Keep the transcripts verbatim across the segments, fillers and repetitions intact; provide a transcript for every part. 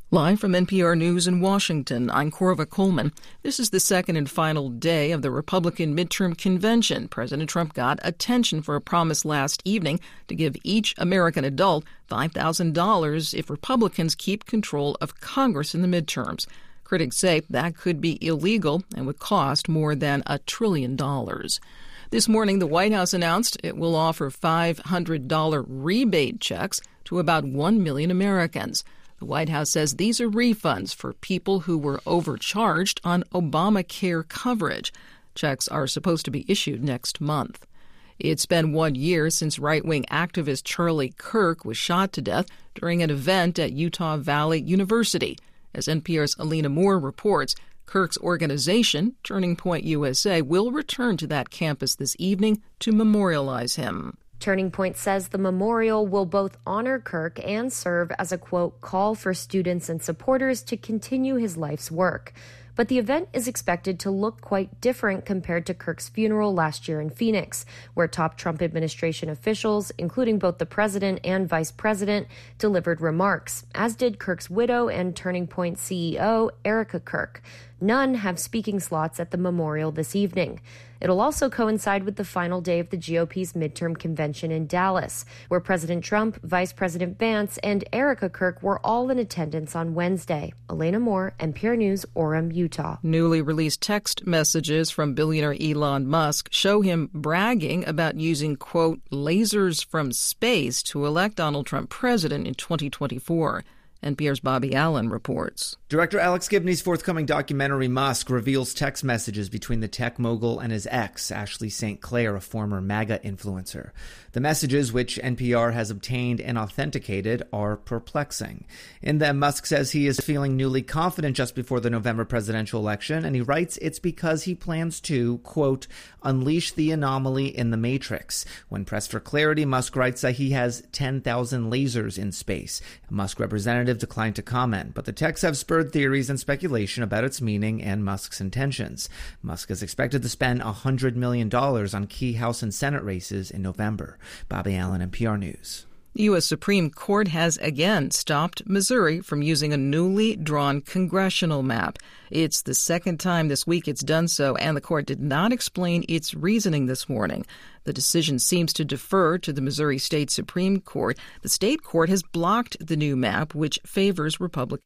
Live from N P R News in Washington, I'm Corva Coleman. This is the second and final day of the Republican midterm convention. President Trump got attention for a promise last evening to give each American adult five thousand dollars if Republicans keep control of Congress in the midterms. Critics say that could be illegal and would cost more than a trillion dollars. This morning, the White House announced it will offer five hundred dollars rebate checks to about one million Americans. The White House says these are refunds for people who were overcharged on Obamacare coverage. Checks are supposed to be issued next month. It's been one year since right-wing activist Charlie Kirk was shot to death during an event at Utah Valley University. As N P R's Alina Moore reports, Kirk's organization, Turning Point U S A, will return to that campus this evening to memorialize him. Turning Point says the memorial will both honor Kirk and serve as a, quote, call for students and supporters to continue his life's work. But the event is expected to look quite different compared to Kirk's funeral last year in Phoenix, where top Trump administration officials, including both the president and vice president, delivered remarks, as did Kirk's widow and Turning Point C E O, Erica Kirk. None have speaking slots at the memorial this evening. It'll also coincide with the final day of the G O P's midterm convention in Dallas, where President Trump, Vice President Vance, and Erica Kirk were all in attendance on Wednesday. Elena Moore, N P R News, Orem, Utah. Newly released text messages from billionaire Elon Musk show him bragging about using, quote, lasers from space to elect Donald Trump president in twenty twenty-four. N P R's Bobby Allen reports. Director Alex Gibney's forthcoming documentary, Musk, reveals text messages between the tech mogul and his ex, Ashley Saint Clair, a former MAGA influencer. The messages, which N P R has obtained and authenticated, are perplexing. In them, Musk says he is feeling newly confident just before the November presidential election, and he writes it's because he plans to, quote, unleash the anomaly in the matrix. When pressed for clarity, Musk writes that he has ten thousand lasers in space. A Musk representative declined to comment, but the texts have spurred theories and speculation about its meaning and Musk's intentions. Musk is expected to spend one hundred million dollars on key House and Senate races in November. Bobby Allen, N P R News. The U S Supreme Court has again stopped Missouri from using a newly drawn congressional map. It's the second time this week it's done so, and the court did not explain its reasoning this morning. The decision seems to defer to the Missouri State Supreme Court. The state court has blocked the new map, which favors Republicans.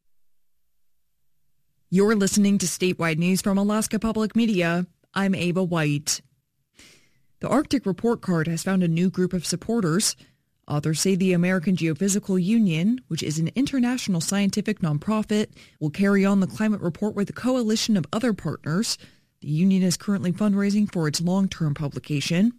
You're listening to Statewide News from Alaska Public Media. I'm Ava White. The Arctic Report Card has found a new group of supporters. Authors say the American Geophysical Union, which is an international scientific nonprofit, will carry on the climate report with a coalition of other partners. The union is currently fundraising for its long-term publication.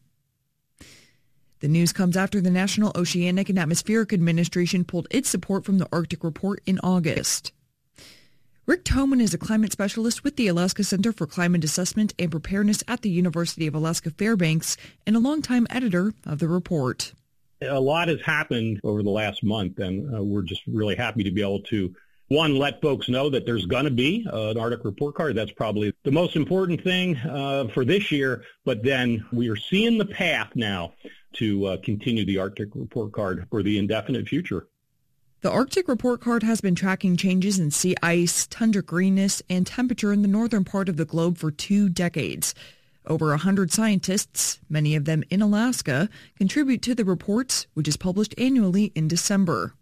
The news comes after the National Oceanic and Atmospheric Administration pulled its support from the Arctic Report in August. Rick Thoman is a climate specialist with the Alaska Center for Climate Assessment and Preparedness at the University of Alaska Fairbanks and a longtime editor of the report. A lot has happened over the last month, and uh, we're just really happy to be able to, one, let folks know that there's going to be uh, an Arctic Report Card. That's probably the most important thing uh, for this year, but then we are seeing the path now to uh, continue the Arctic Report Card for the indefinite future. The Arctic Report Card has been tracking changes in sea ice, tundra greenness, and temperature in the northern part of the globe for two decades. Over one hundred scientists, many of them in Alaska, contribute to the report, which is published annually in December.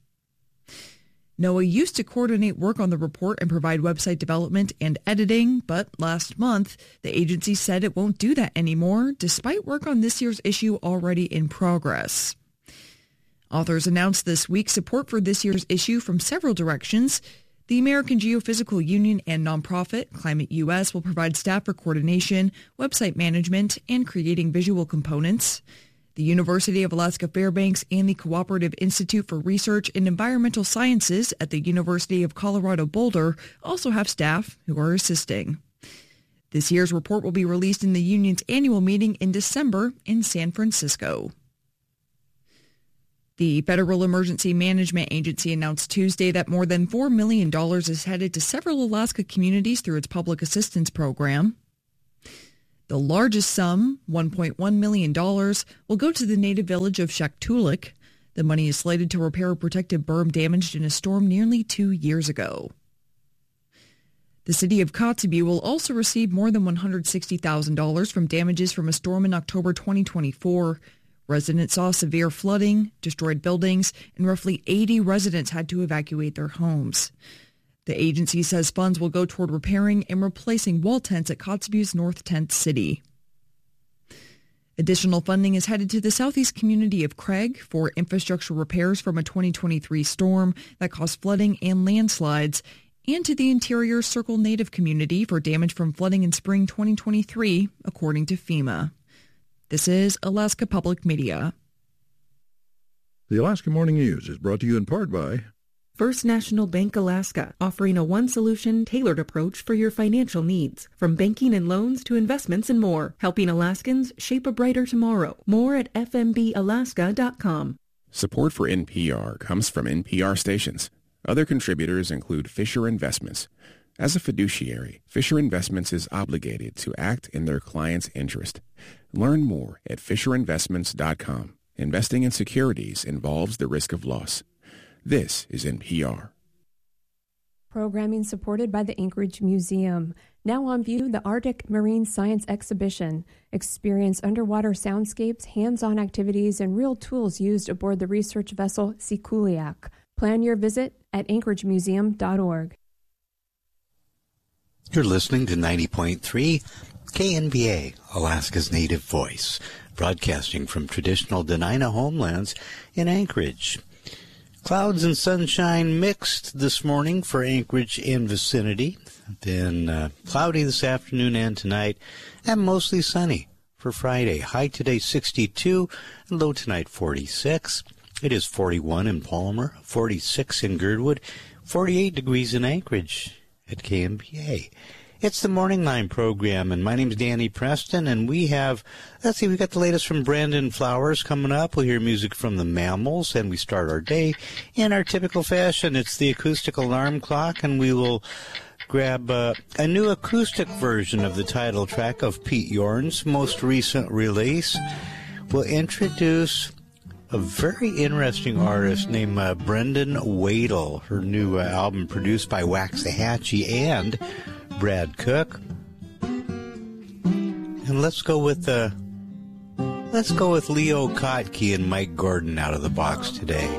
NOAA used to coordinate work on the report and provide website development and editing, but last month, the agency said it won't do that anymore, despite work on this year's issue already in progress. Authors announced this week support for this year's issue from several directions. The American Geophysical Union and nonprofit Climate U S will provide staff for coordination, website management, and creating visual components. The University of Alaska Fairbanks and the Cooperative Institute for Research in Environmental Sciences at the University of Colorado Boulder also have staff who are assisting. This year's report will be released in the union's annual meeting in December in San Francisco. The Federal Emergency Management Agency announced Tuesday that more than four million dollars is headed to several Alaska communities through its public assistance program. The largest sum, one point one million dollars, will go to the native village of Shaktoolik. The money is slated to repair a protective berm damaged in a storm nearly two years ago. The city of Kotzebue will also receive more than one hundred sixty thousand dollars from damages from a storm in October twenty twenty-four. Residents saw severe flooding, destroyed buildings, and roughly eighty residents had to evacuate their homes. The agency says funds will go toward repairing and replacing wall tents at Kotzebue's North Tent City. Additional funding is headed to the southeast community of Craig for infrastructure repairs from a twenty twenty-three storm that caused flooding and landslides, and to the interior Circle Native community for damage from flooding in spring twenty twenty-three, according to FEMA. This is Alaska Public Media. The Alaska Morning News is brought to you in part by First National Bank Alaska, offering a one-solution, tailored approach for your financial needs. From banking and loans to investments and more, helping Alaskans shape a brighter tomorrow. More at f m b alaska dot com. Support for N P R comes from N P R stations. Other contributors include Fisher Investments. As a fiduciary, Fisher Investments is obligated to act in their client's interest. Learn more at fisher investments dot com. Investing in securities involves the risk of loss. This is N P R. Programming supported by the Anchorage Museum. Now on view, the Arctic Marine Science Exhibition. Experience underwater soundscapes, hands-on activities, and real tools used aboard the research vessel Sikuliaq. Plan your visit at anchorage museum dot org. You're listening to ninety point three K N B A, Alaska's native voice, broadcasting from traditional Dena'ina homelands in Anchorage. Clouds and sunshine mixed this morning for Anchorage and vicinity. Then uh, cloudy this afternoon and tonight, and mostly sunny for Friday. High today sixty-two, and low tonight forty-six. It is forty-one in Palmer, forty-six in Girdwood, forty-eight degrees in Anchorage at K M B A. It's the Morning Line program, and my name's Danny Preston, and we have, let's see, we got the latest from Brandon Flowers coming up. We'll hear music from the Mammals, and we start our day in our typical fashion. It's the acoustic alarm clock, and we will grab uh, a new acoustic version of the title track of Pete Yorn's most recent release. We'll introduce a very interesting artist named uh, Brendan Wadle, her new uh, album produced by Waxahachie and Brad Cook. And let's go with uh, let's go with Leo Kottke and Mike Gordon out of the box today.